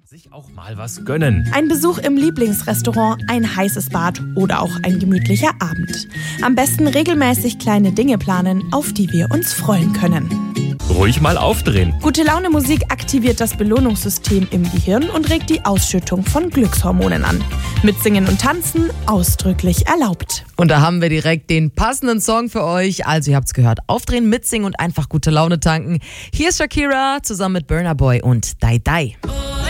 Sich auch mal was gönnen. Ein Besuch im Lieblingsrestaurant, ein heißes Bad oder auch ein gemütlicher Abend. Am besten regelmäßig kleine Dinge planen, auf die wir uns freuen können. Ruhig mal aufdrehen. Gute Laune Musik aktiviert das Belohnungssystem im Gehirn und regt die Ausschüttung von Glückshormonen an. Mitsingen und tanzen ausdrücklich erlaubt. Und da haben wir direkt den passenden Song für euch. Also ihr habt's gehört, aufdrehen, mitsingen und einfach gute Laune tanken. Hier ist Shakira zusammen mit Burna Boy und Dai Dai.